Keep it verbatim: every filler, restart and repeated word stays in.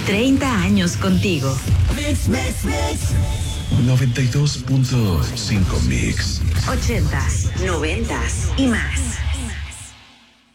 treinta años contigo. Mix, mix, mix. noventa y dos punto cinco Mix. ochentas, noventas y más.